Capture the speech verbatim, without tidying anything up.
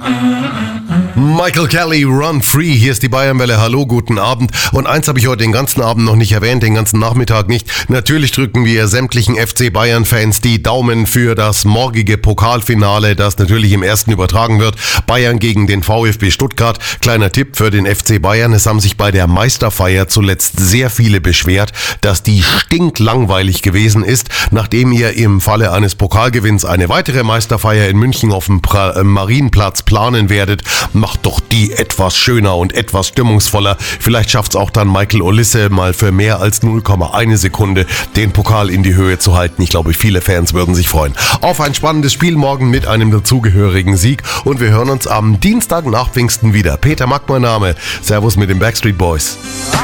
Michael Kelly, Run Free, hier ist die Bayernwelle, hallo, guten Abend. Und eins habe ich heute den ganzen Abend noch nicht erwähnt, den ganzen Nachmittag nicht. Natürlich drücken wir sämtlichen F C Bayern-Fans die Daumen für das morgige Pokalfinale, das natürlich im ersten übertragen wird. Bayern gegen den VfB Stuttgart. Kleiner Tipp für den F C Bayern, es haben sich bei der Meisterfeier zuletzt sehr viele beschwert, dass die stinklangweilig gewesen ist. Nachdem ihr im Falle eines Pokalgewinns eine weitere Meisterfeier in München auf dem pra- äh, Marienplatz planen werdet, macht doch die etwas schöner und etwas stimmungsvoller. Vielleicht schafft es auch dann Michael Olisse mal für mehr als null Komma eins Sekunde den Pokal in die Höhe zu halten. Ich glaube, viele Fans würden sich freuen. Auf ein spannendes Spiel morgen mit einem dazugehörigen Sieg und wir hören uns am Dienstag nach Pfingsten wieder. Peter Mack mein Name. Servus mit den Backstreet Boys.